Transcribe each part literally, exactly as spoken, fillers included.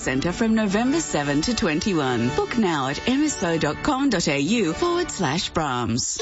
Centre from November seventh to twenty-first. Book now at mso.com.au forward slash Brahms.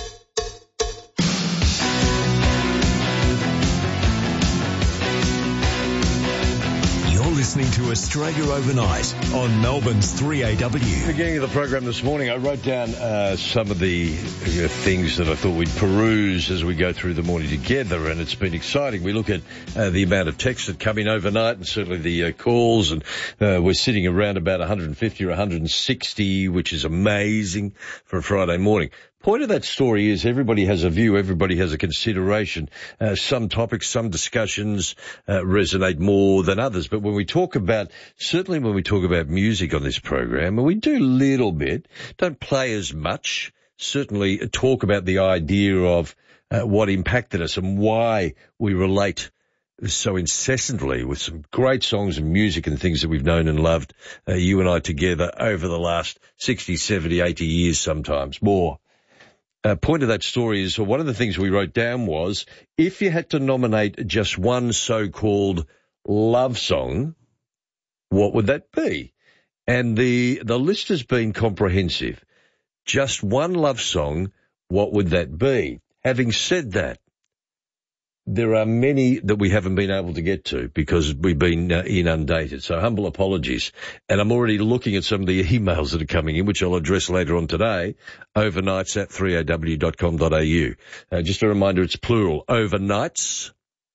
Listening to Australia Overnight on Melbourne's three A W. Beginning of the program this morning, I wrote down uh, some of the uh, things that I thought we'd peruse as we go through the morning together, and it's been exciting. We look at uh, the amount of texts that come in overnight, and certainly the uh, calls, and uh, we're sitting around about one hundred fifty or one hundred sixty, which is amazing for a Friday morning. Point of that story is everybody has a view, everybody has a consideration. Uh, some topics, some discussions uh, resonate more than others. But when we talk about, certainly when we talk about music on this program, and we do a little bit, don't play as much, certainly talk about the idea of uh, what impacted us and why we relate so incessantly with some great songs and music and things that we've known and loved, uh, you and I together over the last sixty, seventy, eighty years sometimes, more. Uh, point of that story is, well, one of the things we wrote down was, if you had to nominate just one so-called love song, what would that be? And the the list has been comprehensive. Just one love song, what would that be? Having said that, there are many that we haven't been able to get to because we've been uh, inundated. So humble apologies. And I'm already looking at some of the emails that are coming in, which I'll address later on today. Overnights at three a w dot com dot a u. Uh, just a reminder, it's plural. Overnights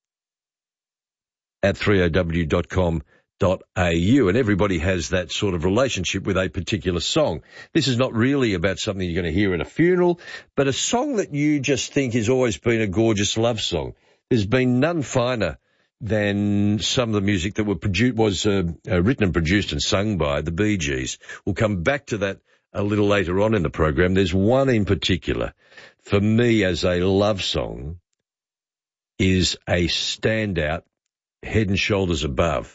at three a w dot com dot a u. And everybody has that sort of relationship with a particular song. This is not really about something you're going to hear at a funeral, but a song that you just think has always been a gorgeous love song. There's been none finer than some of the music that were produ- was uh, uh, written and produced and sung by the Bee Gees. We'll come back to that a little later on in the program. There's one in particular, for me as a love song, is a standout, Head and Shoulders Above.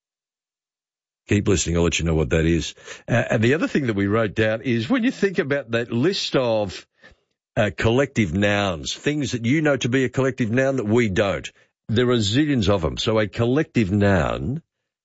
Keep listening, I'll let you know what that is. Uh, and the other thing that we wrote down is, when you think about that list of Uh, collective nouns, things that you know to be a collective noun that we don't. There are zillions of them. So a collective noun,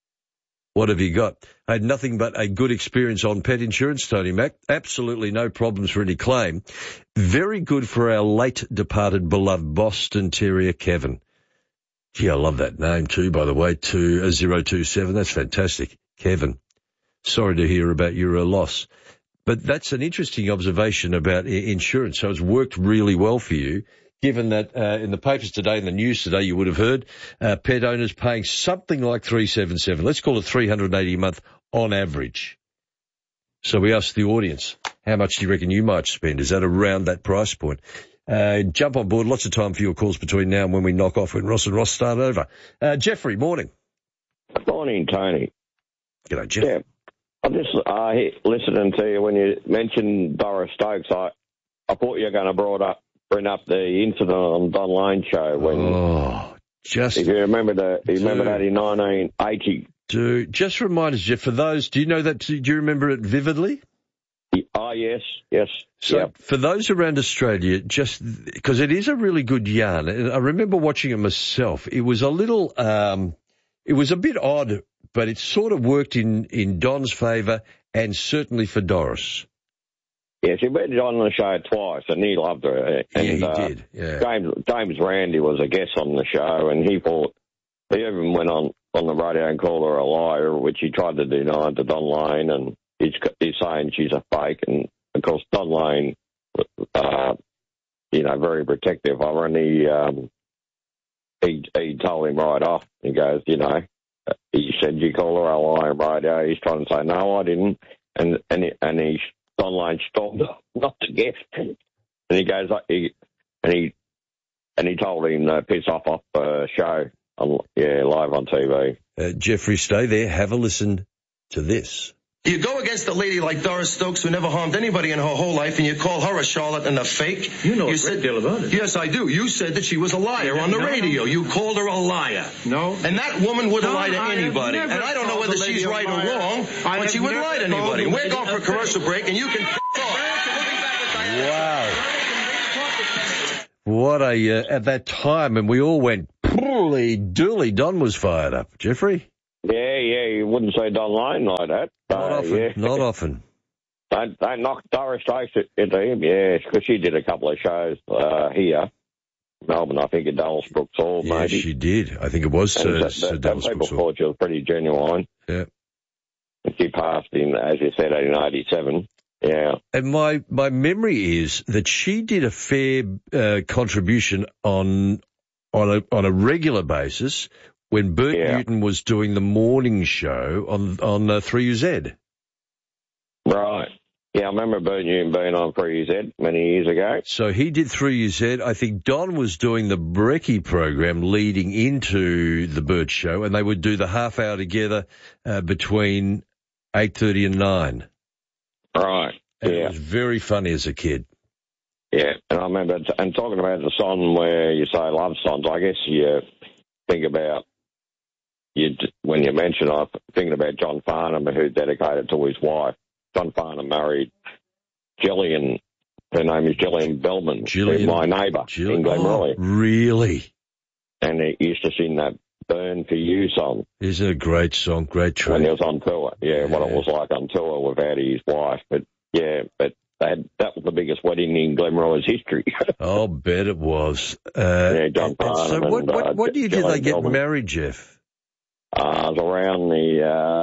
what have you got? I had nothing but a good experience on pet insurance, Tony Mac. Absolutely no problems for any claim. Very good for our late departed beloved Boston Terrier, Kevin. Gee, I love that name too, by the way, two oh two seven. That's fantastic. Kevin, sorry to hear about your uh, loss. But that's an interesting observation about insurance. So it's worked really well for you, given that uh, in the papers today, in the news today, you would have heard uh, pet owners paying something like three seventy-seven. Let's call it three hundred eighty a month on average. So we asked the audience, how much do you reckon you might spend? Is that around that price point? Uh, jump on board. Lots of time for your calls between now and when we knock off, when Ross and Ross start over. Uh, Jeffrey, morning. Morning, Tony. G'day, Jeff. Yeah. I'm just uh, listening to you when you mentioned Doris Stokes. I, I thought you were going to brought up, bring up the incident on Don Lane show. When, oh, just... If you remember, the, you remember that in nineteen eighty. Dude, just remind us, Jeff, for those, do you know that, do you remember it vividly? Oh, yes, yes. So yep. For those around Australia, just because it is a really good yarn, and I remember watching it myself, it was a little, um, it was a bit odd, but it sort of worked in, in Don's favour and certainly for Doris. Yeah, she went on the show twice, and he loved her. And, yeah, he uh, did. Yeah. James, James Randi was a guest on the show, and he thought, he even went on, on the radio and called her a liar, which he tried to deny to Don Lane, and he's, he's saying she's a fake. And, of course, Don Lane, uh, you know, very protective of her, and he, um, he, he told him right off. He goes, you know, he said, you call her a liar, radio. He's trying to say, no, I didn't. And and he, and he Don Lane stormed off, not to guess. And he goes, he, and he and he told him to piss off off the show, on, yeah, live on T V. Uh, Jeffrey, stay there. Have a listen to this. You go against a lady like Doris Stokes, who never harmed anybody in her whole life, and you call her a charlatan and a fake? You know you a said, great deal about it. Yes, I do. You said that she was a liar on the no, radio. No. You called her a liar. No. And that woman wouldn't no, lie to I anybody. And I don't know whether she's right or wrong, I but she wouldn't lie to anybody. We're going for a commercial break, and you can f*** off. Wow. What a, uh, at that time, and we all went, holy dooly, Don was fired up. Jeffrey? Yeah, yeah, you wouldn't see Don Lane like that. Not uh, often. Yeah. Not often. Don't, don't knock Doris Stokes into him, yeah, because she did a couple of shows uh, here. Melbourne, I think, at Dallas Brooks Hall, Yeah, maybe. she did. I think it was And Sir, that, Sir that, Dallas that people Brooks Hall. thought she was pretty genuine. Yeah. And she passed in, as you said, in eighty-seven. Yeah. And my, my memory is that she did a fair uh, contribution on on a on a regular basis when Bert Yeah. Newton was doing the morning show on on uh, three U Z. Right. Yeah, I remember Bert Newton being on three U Z many years ago. So he did three U Z. I think Don was doing the Brekkie program leading into the Bert show, and they would do the half hour together uh, between eight thirty and nine. Right. And yeah. It was very funny as a kid. Yeah, and I remember, t- and talking about the song where you say love songs, I guess you think about, you d- when you mention, I'm thinking about John Farnham, who dedicated to his wife. John Farnham married Gillian, her name is Gillian Bellman, Gillian, my neighbour in Glenroy. Oh, really? And he used to sing that Burn For You song Isn't it a great song? Great track. when he was on tour. Yeah, what it was like on tour without his wife. But, yeah, but they had, that was the biggest wedding in Glenroy's history. I'll bet it was. Uh, Yeah, John and- and so Farnham what, and, what, uh, what year did Gillian they get Bellman. married, Jeff? Uh, it was around the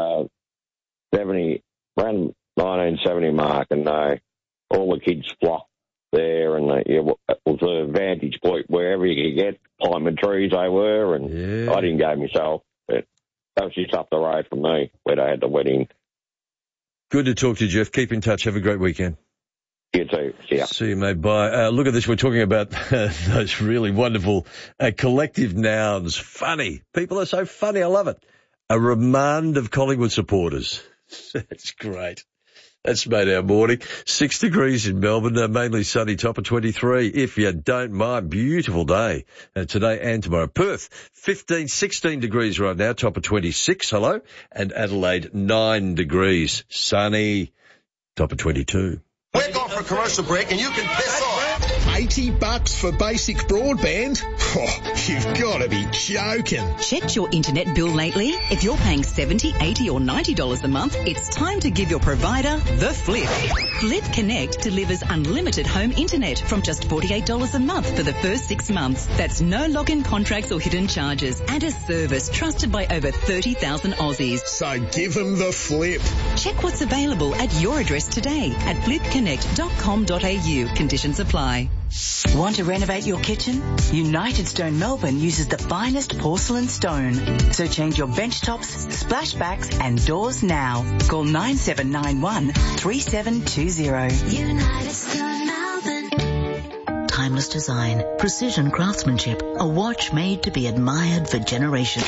uh, seventy, around nineteen seventy mark, and uh, all the kids flocked there, and uh, yeah, it was a vantage point wherever you could get climbing trees they were, and Yeah. I didn't go myself, but that was just up the road from me where they had the wedding. Good to talk to you, Jeff. Keep in touch. Have a great weekend. You too. See ya. See you, mate. Bye. Uh, look at this. We're talking about uh, those really wonderful uh, collective nouns. Funny. People are so funny. I love it. A remand of Collingwood supporters. That's great. That's made our morning. Six degrees in Melbourne, uh, mainly sunny, top of twenty-three. If you don't mind, beautiful day uh, today and tomorrow. Perth, fifteen, sixteen degrees right now, top of twenty-six. Hello. And Adelaide, nine degrees, sunny, top of twenty-two. We're going for a commercial break and you can piss off. eighty bucks for basic broadband? Oh, you've got to be joking. Checked your internet bill lately? If you're paying seventy dollars, eighty dollars or ninety dollars a month, it's time to give your provider the flip. Flip Connect delivers unlimited home internet from just forty-eight dollars a month for the first six months. That's no login contracts or hidden charges and a service trusted by over thirty thousand Aussies. So give them the flip. Check what's available at your address today at flip connect dot com dot a u. Conditions apply. Want to renovate your kitchen? United Stone Melbourne uses the finest porcelain stone. So change your bench tops, splashbacks and doors now. Call nine seven nine one, three seven two zero. United Stone Melbourne. Timeless design, precision craftsmanship, a watch made to be admired for generations.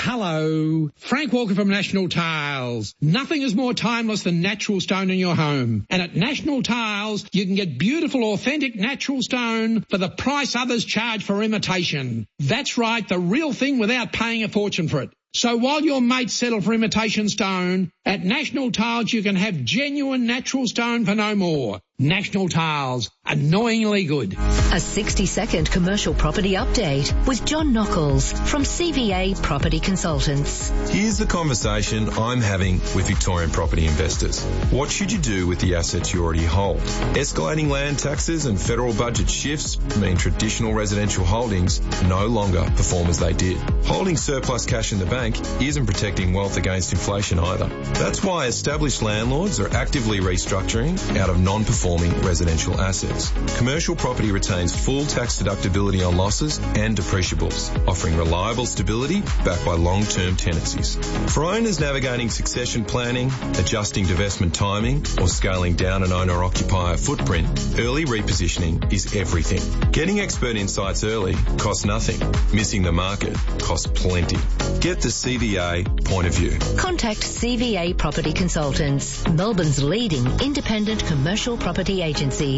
Hello, Frank Walker from National Tiles. Nothing is more timeless than natural stone in your home. And at National Tiles, you can get beautiful, authentic natural stone for the price others charge for imitation. That's right, the real thing without paying a fortune for it. So while your mates settle for imitation stone, at National Tiles you can have genuine natural stone for no more. National Tiles, annoyingly good. A sixty-second commercial property update with John Knuckles from C V A Property Consultants. Here's the conversation I'm having with Victorian property investors. What should you do with the assets you already hold? Escalating land taxes and federal budget shifts mean traditional residential holdings no longer perform as they did. Holding surplus cash in the bank isn't protecting wealth against inflation either. That's why established landlords are actively restructuring out of non-performing residential assets. Commercial property retains full tax deductibility on losses and depreciables, offering reliable stability backed by long-term tenancies. For owners navigating succession planning, adjusting divestment timing, or scaling down an owner-occupier footprint, early repositioning is everything. Getting expert insights early costs nothing. Missing the market costs plenty. Get the C V A point of view. Contact C V A Property Consultants, Melbourne's leading independent commercial property agency. Search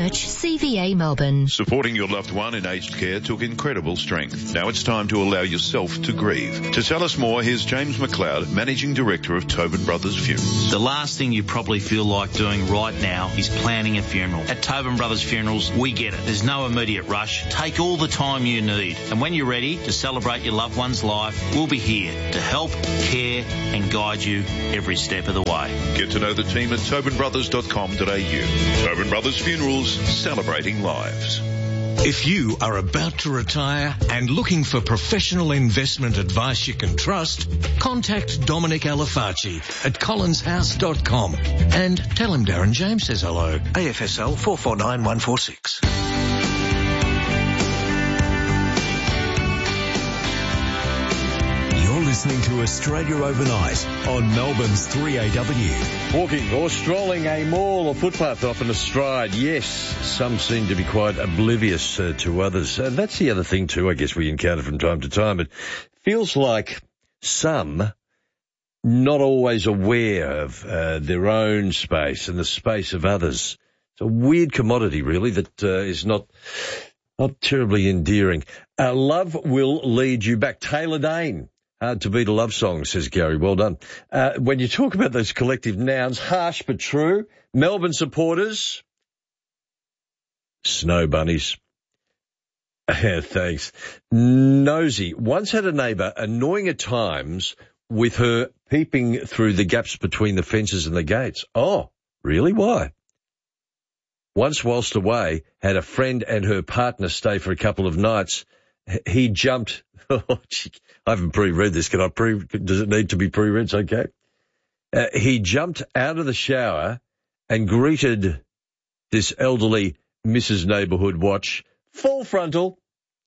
Search C V A Melbourne. Supporting your loved one in aged care took incredible strength. Now it's time to allow yourself to grieve. To tell us more, here's James McLeod, Managing Director of Tobin Brothers Funerals. The last thing you probably feel like doing right now is planning a funeral. At Tobin Brothers Funerals, we get it. There's no immediate rush. Take all the time you need. And when you're ready to celebrate your loved one's life, we'll be here to help, care and guide you every step of the way. Get to know the team at tobin brothers dot com dot a u. Tobin Brothers Funerals, celebrating lives. If you are about to retire and looking for professional investment advice you can trust, contact Dominic Alifacci at collins house dot com and tell him Darren James says hello. A F S L four four nine one four six. Listening to Australia Overnight on Melbourne's three A W. Walking or strolling a mall or footpath off in a stride. Yes, some seem to be quite oblivious uh, to others. And that's the other thing too, I guess we encounter from time to time. It feels like some not always aware of uh, their own space and the space of others. It's a weird commodity, really, that uh, is not... not terribly endearing. Uh, love will lead you back. Taylor Dane. Hard to beat a love song, says Gary. Well done. Uh, when you talk about those collective nouns, harsh but true. Melbourne supporters. Snow bunnies. Thanks. Nosy. Once had a neighbour annoying at times with her peeping through the gaps between the fences and the gates. Oh, really? Why? Once whilst away, had a friend and her partner stay for a couple of nights. He jumped. Oh, gee, I haven't pre-read this. Can I pre? Does it need to be pre-read? It's okay. Uh, he jumped out of the shower and greeted this elderly Missus Neighbourhood Watch full frontal.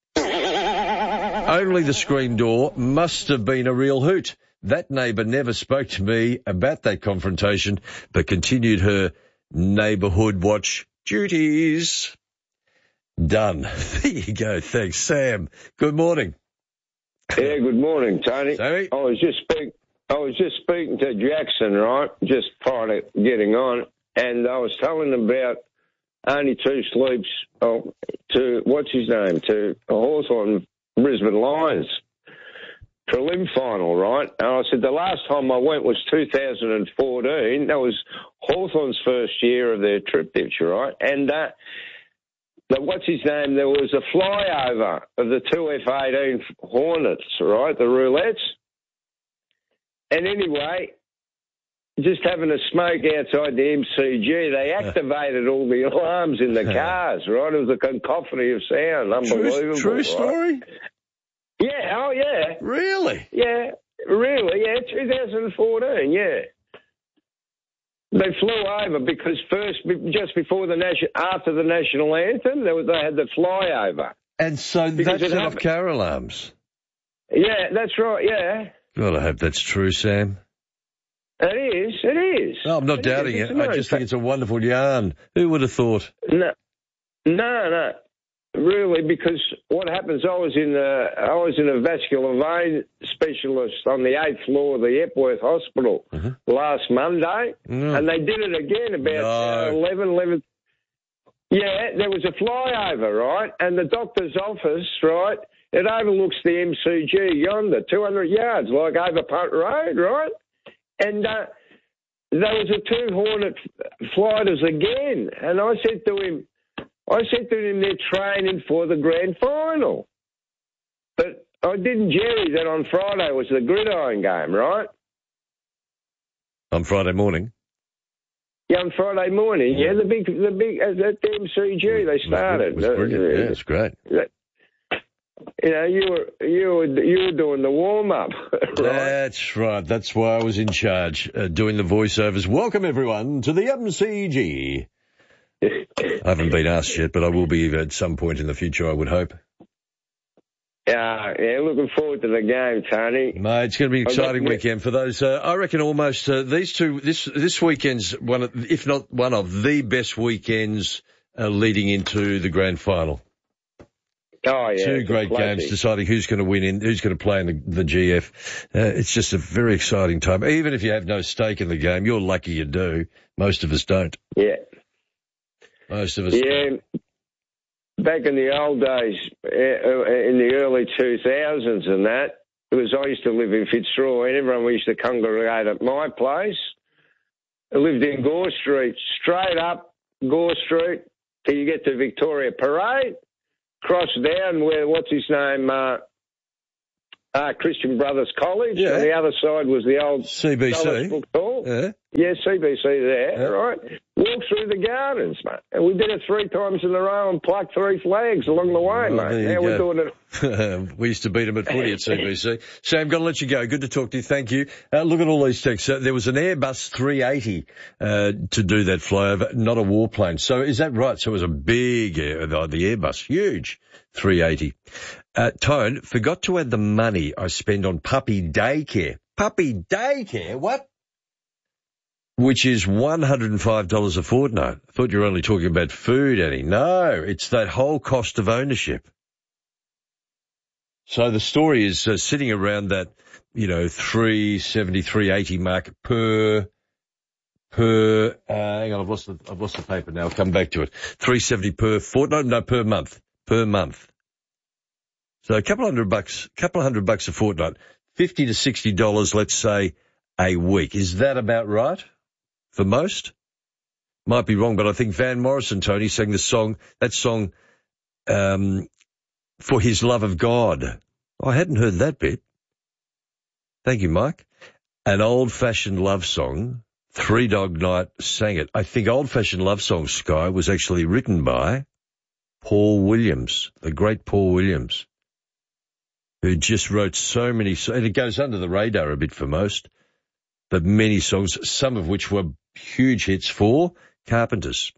Only the screen door must have been a real hoot. That neighbour never spoke to me about that confrontation, but continued her Neighbourhood Watch duties. Done. There you go. Thanks, Sam. Good morning. Yeah, good morning, Tony. Sammy? I was just speak. I was just speaking to Jackson, right? Just prior to getting on, and I was telling him about only two sleeps oh, to what's his name to Hawthorn Brisbane Lions prelim final, right? And I said the last time I went was two thousand fourteen. That was Hawthorn's first year of their trip picture, right? And uh, the, what's his name? There was a flyover of the two F eighteen Hornets, right? The Roulettes. And anyway, just having a smoke outside the M C G, they activated all the alarms in the cars, right? It was a cacophony of sound. Unbelievable. True, true right? story? Yeah, oh yeah. Really? Yeah, really, yeah, two thousand fourteen, yeah. They flew over because first, just before the nation, after the national anthem, there was, they had the flyover. And so Because that it set off happened- car alarms. Yeah, that's right, yeah. God, I hope that's true, Sam. It is, it is. No, I'm not It doubting is, it. it's I nice. just think it's a wonderful yarn. Who would have thought? No, no, no. Really, because what happens, I was in a, I was in a vascular vein specialist on the eighth floor of the Epworth Hospital Mm-hmm. last Monday, Mm. and they did it again about uh, No. eleven, eleven. Yeah, there was a flyover, right? And the doctor's office, right, it overlooks the M C G yonder, two hundred yards, like over Punt Road, right? And uh, there was a two Hornet flighters again, and I said to him, I said to him, they're training for the grand final. But I didn't jerry that on Friday was the gridiron game, right? On Friday morning? Yeah, on Friday morning. Yeah, the big, the big, at the M C G they started. It was brilliant. Uh, Yeah, it's great. You know, you were you were you were doing the warm up, right? That's right. That's why I was in charge, uh, doing the voiceovers. Welcome, everyone, to the M C G. I haven't been asked yet, but I will be at some point in the future, I would hope. Yeah, yeah, looking forward to the game, Tony. Mate, it's going to be an I got- exciting weekend for those. Uh, I reckon almost uh, these two, this this weekend's one of, if not one of the best weekends uh, leading into the grand final. Oh, yeah. Two it's a great classic. games deciding who's going to win in, who's going to play in the, the G F. Uh, it's just a very exciting time. Even if you have no stake in the game, you're lucky you do. Most of us don't. Yeah. Most of us. Yeah. Back in the old days, uh, in the early two thousands and that, it was, I used to live in Fitzroy, and everyone used to congregate at my place. I lived in Gore Street, straight up Gore Street till you get to Victoria Parade, cross down where, what's his name, uh, uh, Christian Brothers College. Yeah. On the other side was the old C B C. Dulles Book Hall. Yeah. Yeah, C B C there, Yeah. right? Walk through the gardens, mate. And we did it three times in a row and plucked three flags along the way, Oh, mate. Now we're doing it. We used to beat them at footy at C B C. Sam, got to let you go. Good to talk to you. Thank you. Uh, look at all these texts. Uh, there was an Airbus three eighty uh, to do that flyover, not a warplane. So is that right? So it was a big, uh, the, the Airbus, huge three eighty. Uh, Tone, forgot to add the money I spend on puppy daycare. Puppy daycare? What? Which is one hundred five dollars a fortnight. I thought you were only talking about food, Annie. No, it's that whole cost of ownership. So the story is uh, sitting around that, you know, three seventy, three eighty mark per, per, uh, hang on, I've lost the, I've lost the paper now. I'll come back to it. three seventy per fortnight, no, per month, per month. So a couple hundred bucks, couple hundred bucks a fortnight, fifty to sixty dollars, let's say, a week. Is that about right? For most? Might be wrong, but I think Van Morrison, Tony, sang the song, that song, um, For His Love of God. I hadn't heard that bit. Thank you, Mike. An old-fashioned love song, Three Dog Night sang it. I think old-fashioned love song, Sky, was actually written by Paul Williams, the great Paul Williams, who just wrote so many, and it goes under the radar a bit for most, but many songs, some of which were huge hits for Carpenters.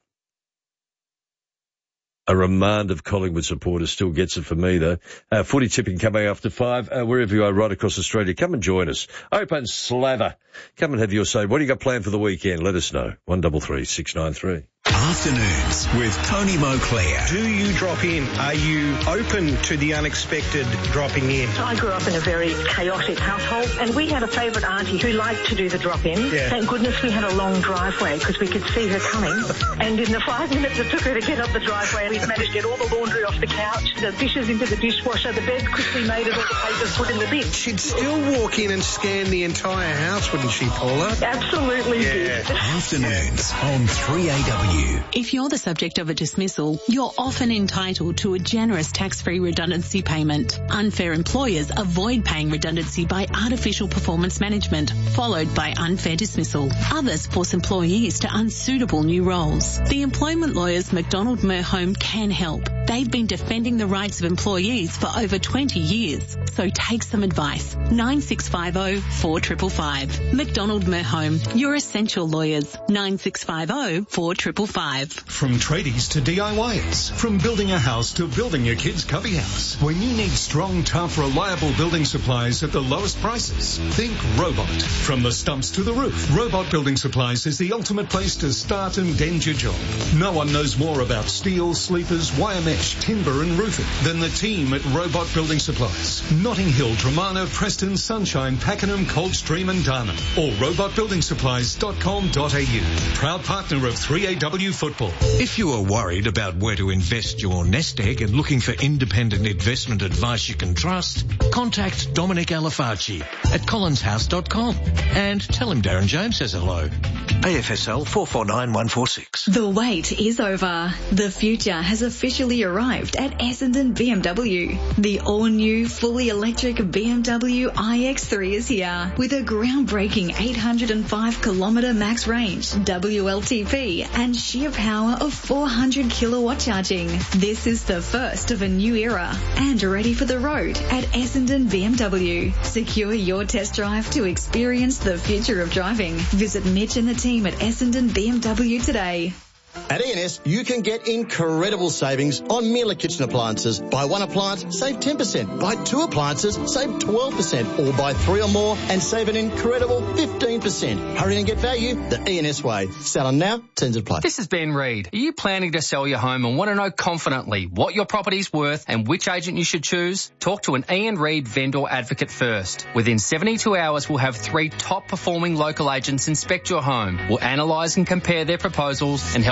A remand of Collingwood supporters still gets it for me, though. Uh, footy tipping coming after five. Uh, wherever you are right across Australia, come and join us. Open slather. Come and have your say. What do you got planned for the weekend? Let us know. one double three six nine three. Afternoons with Tony Moclair. Do you drop in? Are you open to the unexpected dropping in? I grew up in a very chaotic household, and we had a favourite auntie who liked to do the drop-in. Yeah. Thank goodness we had a long driveway because we could see her coming. And in the five minutes it took her to get up the driveway, we'd managed to get all the laundry off the couch, the dishes into the dishwasher, the bed quickly made and all the papers put in the bin. She'd still walk in and scan the entire house, wouldn't she, Paula? Absolutely Yeah. did. Afternoons on three A W. If you're the subject of a dismissal, you're often entitled to a generous tax-free redundancy payment. Unfair employers avoid paying redundancy by artificial performance management, followed by unfair dismissal. Others force employees to unsuitable new roles. The employment lawyers McDonald Merhome can help. They've been defending the rights of employees for over twenty years. So take some advice. nine six five zero, four five five five. McDonald Merhome, your essential lawyers. nine six five zero, four five five five. From tradies to D I Yers, from building a house to building your kid's cubby house. When you need strong, tough, reliable building supplies at the lowest prices, think Robot. From the stumps to the roof, Robot Building Supplies is the ultimate place to start and end your job. No one knows more about steel, sleepers, wire mesh, timber and roofing than the team at Robot Building Supplies. Notting Hill, Dramana, Preston, Sunshine, Pakenham, Coldstream and Darman. Or robot building supplies dot com dot a u. Proud partner of three A W Football. If you are worried about where to invest your nest egg and looking for independent investment advice you can trust, contact Dominic Alifacci at collins house dot com and tell him Darren James says hello. A F S L four four nine one four six. The wait is over. The future has officially arrived at Essendon B M W. The all-new, fully electric B M W i X three is here with a groundbreaking eight hundred five kilometre max range, W L T P, and sheer power of four hundred kilowatt charging. This is the first of a new era and ready for the road at Essendon B M W. Secure your test drive to experience the future of driving. Visit Mitch and the team at Essendon B M W today. At E and S, you can get incredible savings on Miele kitchen appliances. Buy one appliance, save ten percent. Buy two appliances, save twelve percent. Or buy three or more and save an incredible fifteen percent. Hurry and get value the E and S way. Sell on now, terms apply. This is Ben Reid. Are you planning to sell your home and want to know confidently what your property's worth and which agent you should choose? Talk to an Ian Reid vendor advocate first. Within seventy-two hours, we'll have three top performing local agents inspect your home. We'll analyse and compare their proposals and help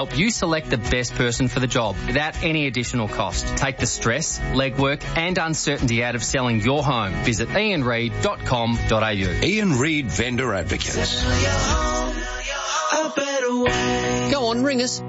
help you select the best person for the job without any additional cost. Take the stress, legwork and uncertainty out of selling your home. Visit ian reid dot com dot a u. Ian Reid Vendor Advocates. Go on, ring us.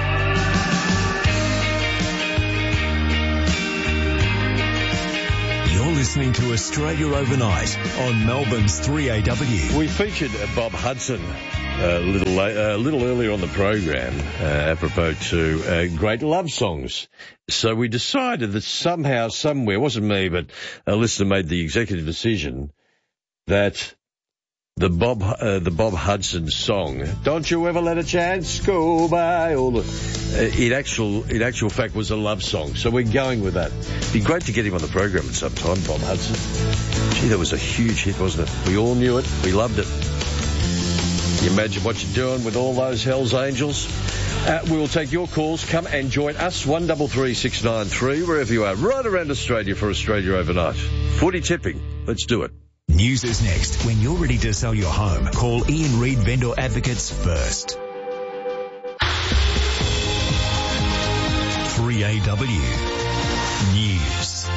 You're listening to Australia Overnight on Melbourne's three A W. We featured Bob Hudson a little late, a little earlier on the program, uh, apropos to uh, great love songs. So we decided that somehow, somewhere, it wasn't me, but a listener made the executive decision that the Bob uh, the Bob Hudson song, "Don't You Ever Let a Chance Go By," all the, uh, in actual in actual fact was a love song. So we're going with that. It'd be great to get him on the program at some time, Bob Hudson. Gee, that was a huge hit, wasn't it? We all knew it. We loved it. Can you imagine what you're doing with all those Hells Angels? Uh, we will take your calls. Come and join us, one double three six nine three, wherever you are, right around Australia for Australia Overnight. Footy tipping. Let's do it. News is next. When you're ready to sell your home, call Ian Reid Vendor Advocates first. three A W News.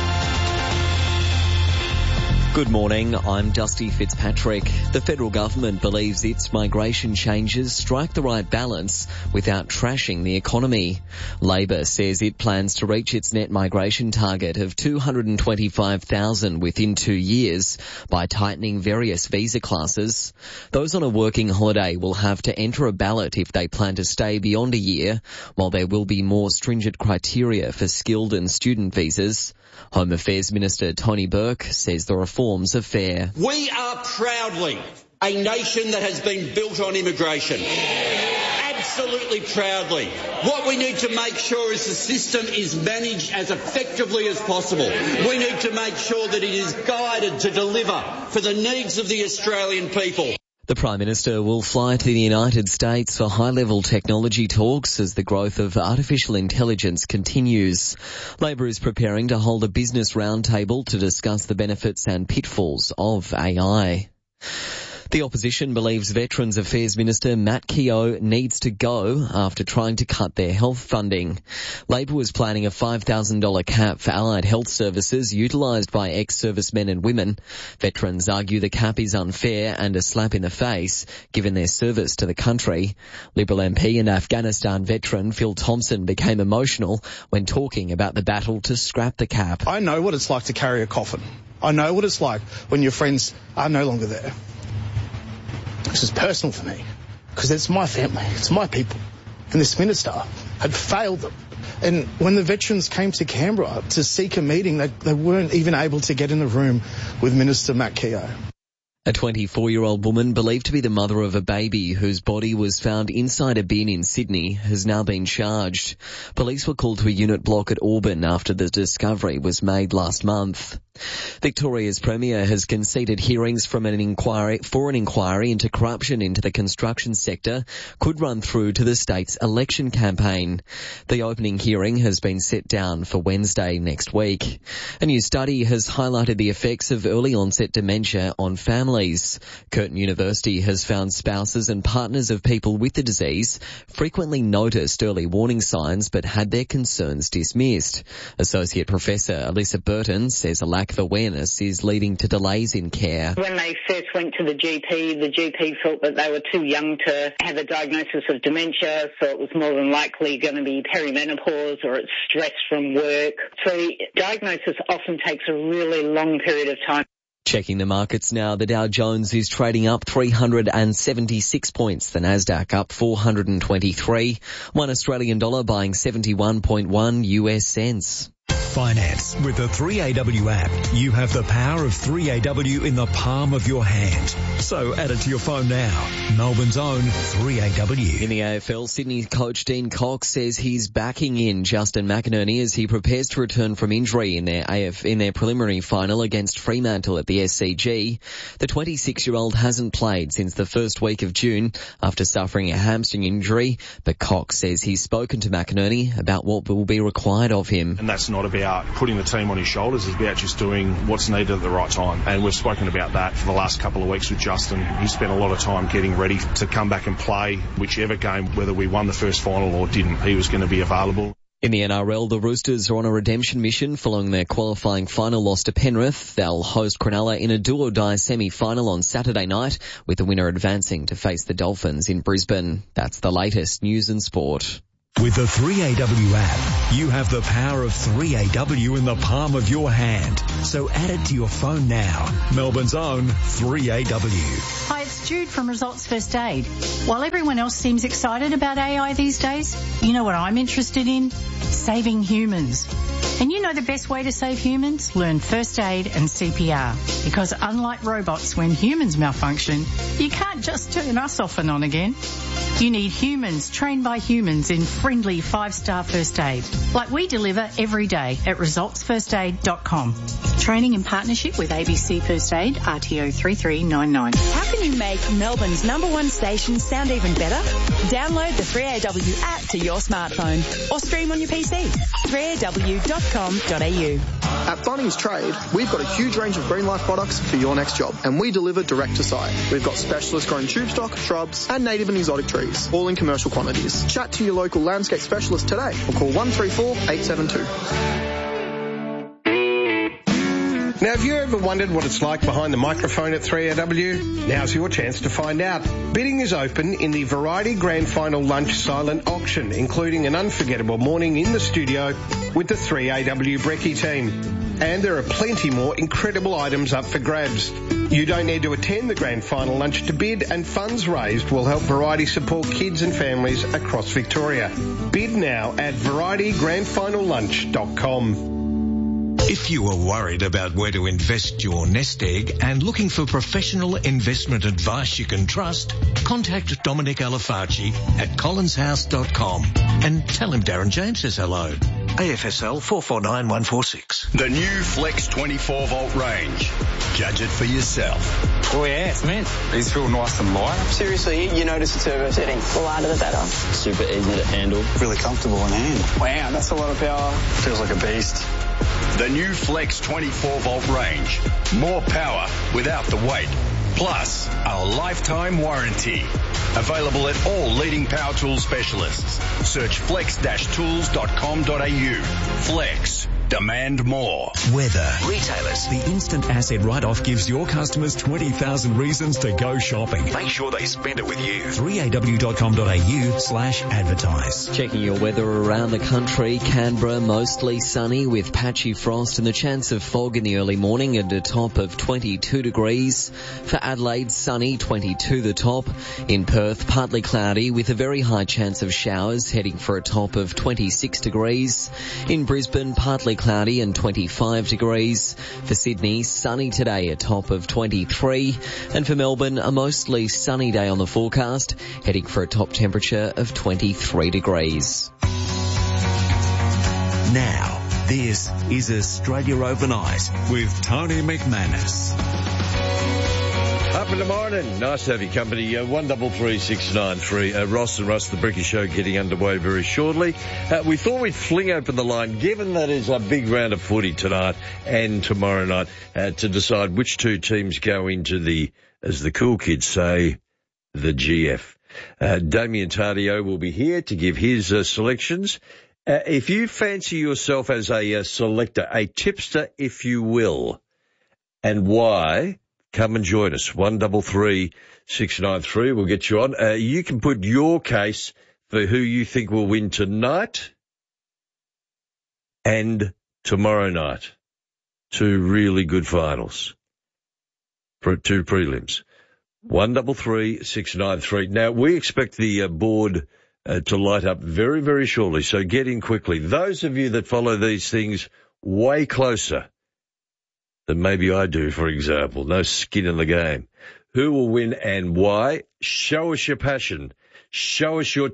Good morning, I'm Dusty Fitzpatrick. The federal government believes its migration changes strike the right balance without trashing the economy. Labor says it plans to reach its net migration target of two hundred twenty-five thousand within two years by tightening various visa classes. Those on a working holiday will have to enter a ballot if they plan to stay beyond a year, while there will be more stringent criteria for skilled and student visas. Home Affairs Minister Tony Burke says the reforms are fair. We are proudly a nation that has been built on immigration. Absolutely proudly. What we need to make sure is the system is managed as effectively as possible. We need to make sure that it is guided to deliver for the needs of the Australian people. The Prime Minister will fly to the United States for high-level technology talks as the growth of artificial intelligence continues. Labor is preparing to hold a business roundtable to discuss the benefits and pitfalls of A I. The opposition believes Veterans Affairs Minister Matt Keogh needs to go after trying to cut their health funding. Labor was planning a five thousand dollars cap for allied health services utilised by ex-servicemen and women. Veterans argue the cap is unfair and a slap in the face, given their service to the country. Liberal M P and Afghanistan veteran Phil Thompson became emotional when talking about the battle to scrap the cap. I know what it's like to carry a coffin. I know what it's like when your friends are no longer there. This is personal for me, because it's my family, it's my people. And this minister had failed them. And when the veterans came to Canberra to seek a meeting, they, they weren't even able to get in the room with Minister Matt Keogh. A twenty-four-year-old woman believed to be the mother of a baby whose body was found inside a bin in Sydney has now been charged. Police were called to a unit block at Auburn after the discovery was made last month. Victoria's Premier has conceded hearings from an inquiry for an inquiry into corruption into the construction sector could run through to the state's election campaign. The opening hearing has been set down for Wednesday next week. A new study has highlighted the effects of early onset dementia on families. Curtin University has found spouses and partners of people with the disease frequently noticed early warning signs but had their concerns dismissed. Associate Professor Alyssa Burton says a lack of awareness is leading to delays in care. When they first went to the G P, the G P felt that they were too young to have a diagnosis of dementia, so it was more than likely going to be perimenopause or it's stress from work. So the diagnosis often takes a really long period of time. Checking the markets now, the Dow Jones is trading up three hundred seventy-six points, the Nasdaq up four hundred twenty-three, one Australian dollar buying seventy-one point one U S cents. Finance. With the three A W app, you have the power of three A W in the palm of your hand. So add it to your phone now. Melbourne's own three A W. In the A F L, Sydney coach Dean Cox says he's backing in Justin McInerney as he prepares to return from injury in their A F in their preliminary final against Fremantle at the S C G. The twenty-six-year-old hasn't played since the first week of June after suffering a hamstring injury, but Cox says he's spoken to McInerney about what will be required of him. And that's not about about putting the team on his shoulders. It's about just doing what's needed at the right time. And we've spoken about that for the last couple of weeks with Justin. He spent a lot of time getting ready to come back and play whichever game, whether we won the first final or didn't. He was going to be available. In the N R L, the Roosters are on a redemption mission following their qualifying final loss to Penrith. They'll host Cronulla in a do-or-die semi-final on Saturday night, with the winner advancing to face the Dolphins in Brisbane. That's the latest news and sport. With the three A W app, you have the power of three A W in the palm of your hand. So add it to your phone now. Melbourne's own three A W. Hi, it's Jude from Results First Aid. While everyone else seems excited about A I these days, you know what I'm interested in? Saving humans. And you know the best way to save humans? Learn first aid and C P R. Because unlike robots, when humans malfunction, you can't just turn us off and on again. You need humans trained by humans in friendly five-star first aid, like we deliver every day at results first aid dot com. Training in partnership with A B C First Aid, R T O three three nine nine. How can you make Melbourne's number one station sound even better? Download the three A W app to your smartphone or stream on your P C. three A W dot com dot A U. At Bunnings Trade, we've got a huge range of Green Life products for your next job, and we deliver direct to site. We've got specialist grown tube stock, shrubs, and native and exotic trees, all in commercial quantities. Chat to your local landscape specialist today or call one three four eight seven two. Now, have you ever wondered what it's like behind the microphone at three A W? Now's your chance to find out. Bidding is open in the Variety Grand Final Lunch Silent Auction, including an unforgettable morning in the studio with the three A W Brekkie team. And there are plenty more incredible items up for grabs. You don't need to attend the Grand Final Lunch to bid, and funds raised will help Variety support kids and families across Victoria. Bid now at variety grand final lunch dot com. If you are worried about where to invest your nest egg and looking for professional investment advice you can trust, contact Dominic Alafaci at collins house dot com and tell him Darren James says hello. A F S L four four nine one four six. The new Flex twenty-four volt range. Judge it for yourself. Oh yeah, it's mint. These feel nice and light. Seriously, you notice the turbo setting. The lighter the better. Super easy to handle. Really comfortable in hand. Wow, that's a lot of power. Feels like a beast. The new Flex twenty-four volt range. More power without the weight. Plus, a lifetime warranty. Available at all leading power tool specialists. Search flex dash tools dot com dot A U. Flex. Demand more. Weather. Retailers. The instant asset write-off gives your customers twenty thousand reasons to go shopping. Make sure they spend it with you. three A W dot com dot A U slash advertise. Checking your weather around the country. Canberra, mostly sunny with patchy frost and the chance of fog in the early morning at a top of twenty-two degrees. For Adelaide, sunny, twenty-two the top. In Perth, partly cloudy with a very high chance of showers, heading for a top of twenty-six degrees. In Brisbane, partly cloudy and twenty-five degrees. For Sydney, sunny today, a top of twenty-three. And for Melbourne, a mostly sunny day on the forecast, heading for a top temperature of twenty-three degrees. Now, this is Australia Overnight with Tony McManus. Up in the morning. Nice to have your company. Uh, one double three six nine three. Uh, Ross and Russ, the Brekkie Show, getting underway very shortly. Uh, we thought we'd fling open the line, given that is a big round of footy tonight and tomorrow night, uh, to decide which two teams go into the, as the cool kids say, the G F. Uh, Damien Tardio will be here to give his uh, selections. Uh, if you fancy yourself as a uh, selector, a tipster, if you will, and why, come and join us. One double three six nine three. We'll get you on. Uh, you can put your case for who you think will win tonight and tomorrow night. Two really good finals. For two prelims. One double three six nine three. Now we expect the uh, board uh, to light up very, very shortly. So get in quickly. Those of you that follow these things way closer than maybe I do, for example. No skin in the game. Who will win and why? Show us your passion. Show us your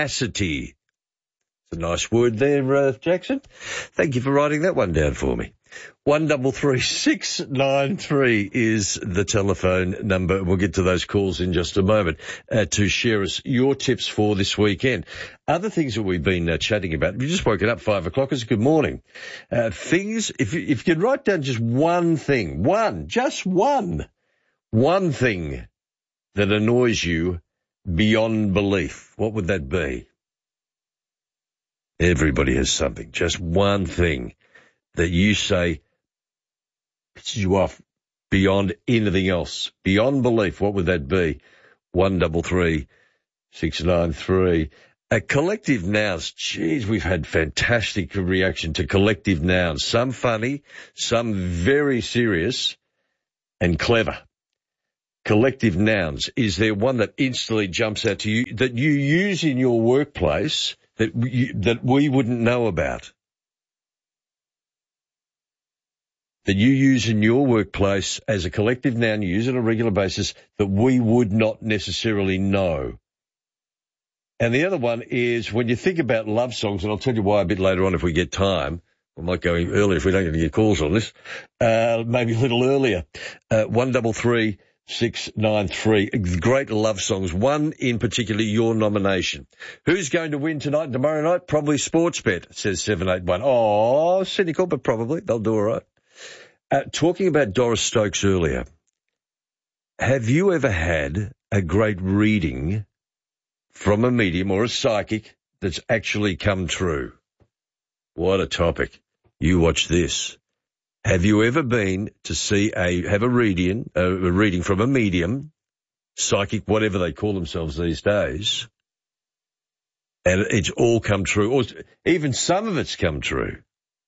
tenacity. It's a nice word there, uh, Jackson. Thank you for writing that one down for me. One double three six nine three is the telephone number. We'll get to those calls in just a moment uh, to share us your tips for this weekend. Other things that we've been uh, chatting about. We just woken up five o'clock. It's a good morning. Uh, things, if you, if you could write down just one thing, one, just one, one thing that annoys you beyond belief, what would that be? Everybody has something. Just one thing that you say pisses you off beyond anything else, beyond belief. What would that be? One double three six nine three. A collective nouns. Geez, we've had fantastic reaction to collective nouns. Some funny, some very serious and clever. Collective nouns. Is there one that instantly jumps out to you that you use in your workplace that you, that we wouldn't know about? That you use in your workplace as a collective noun, you use it on a regular basis, that we would not necessarily know. And the other one is when you think about love songs, and I'll tell you why a bit later on if we get time. We might go earlier if we don't get any calls on this. Uh, maybe a little earlier. Uh, one double three six nine three. Great love songs. One in particular, your nomination. Who's going to win tonight and tomorrow night? Probably Sportsbet, says seven eight one. Oh, cynical, but probably. They'll do all right. Uh, talking about Doris Stokes earlier, have you ever had a great reading from a medium or a psychic that's actually come true? What a topic. You watch this. Have you ever been to see a, have a reading, a, a reading from a medium, psychic, whatever they call themselves these days, and it's all come true, or even some of it's come true?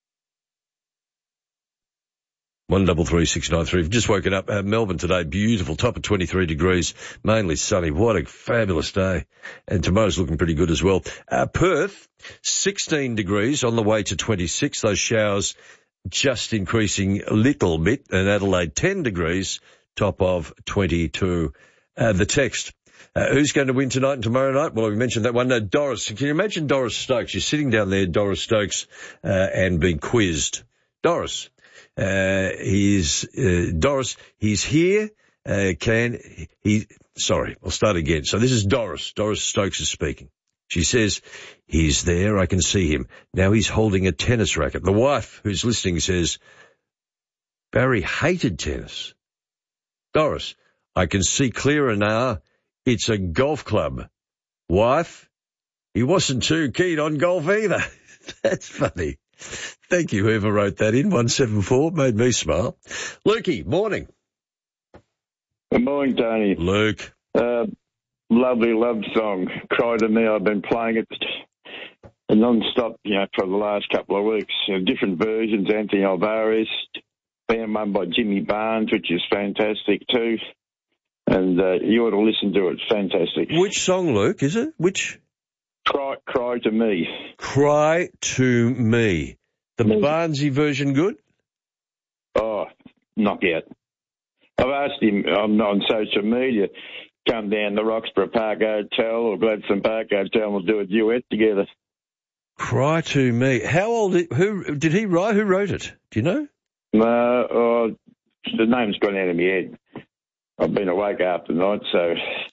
One double three six nine three. Just woken up. Uh, Melbourne today, beautiful, top of twenty-three degrees, mainly sunny. What a fabulous day. And tomorrow's looking pretty good as well. Uh, Perth, sixteen degrees, on the way to twenty-six. Those showers just increasing a little bit. And Adelaide, ten degrees, top of twenty-two. Uh, the text. Uh, who's going to win tonight and tomorrow night? Well, we mentioned that one. Uh, Doris. Can you imagine Doris Stokes? You're sitting down there, Doris Stokes, uh, and being quizzed. Doris. Uh, he's, uh, Doris, he's here, uh, can, he, sorry, I'll start again. So this is Doris, Doris Stokes is speaking. She says, he's there, I can see him. Now he's holding a tennis racket. The wife who's listening says, Barry hated tennis. Doris, I can see clearer now, it's a golf club. Wife, he wasn't too keen on golf either. That's funny. Thank you, whoever wrote that in. one seven four made me smile. Lukey, morning. Good morning, Tony. Luke. Uh, lovely love song. Cry to Me. I've been playing it non-stop, you know, for the last couple of weeks. Uh, different versions. Anthony Alvarez. Band one by Jimmy Barnes, which is fantastic too. And uh, you ought to listen to it. It's fantastic. Which song, Luke, is it? Which? Cry, Cry to Me. Cry to Me. The Barnesy version good? Oh, not yet. I've asked him on, on social media, come down to Roxburgh Park Hotel or Gladstone Park Hotel and we'll do a duet together. Cry to Me. How old, who, did he write, who wrote it? Do you know? No, uh, oh, the name's gone out of my head. I've been awake half the night, so...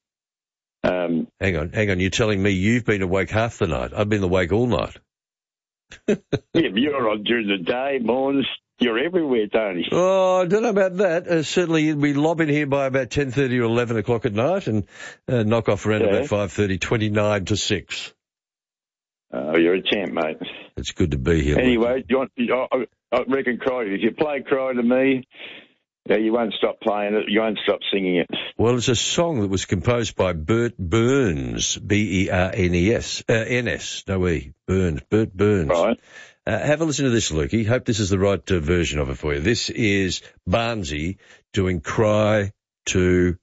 Um, hang on, hang on. You're telling me you've been awake half the night. I've been awake all night. Yeah, but you're on during the day, mornings. You're everywhere, Tony. Oh, I don't know about that. Uh, certainly, we lob in here by about ten thirty or eleven o'clock at night and uh, knock off around yeah. about five thirty, twenty-nine to six. Oh, you're a champ, mate. It's good to be here. Anyway, you want, I, I reckon Cry. If you play Cry to Me, yeah, you won't stop playing it. You won't stop singing it. Well, it's a song that was composed by Bert Burns, B E R N E S, uh, N S, no E, Burns, Bert Burns. Right. Uh, have a listen to this, Lukey. Hope this is the right uh, version of it for you. This is Barnesy doing Cry to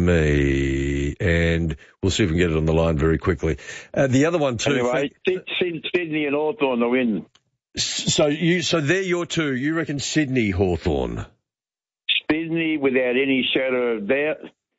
Me, and we'll see if we can get it on the line very quickly. Uh, the other one too. Anyway, for... Sydney and Hawthorn the win. So you, so they're your two. You reckon Sydney, Hawthorn? Sydney, without any shadow of doubt.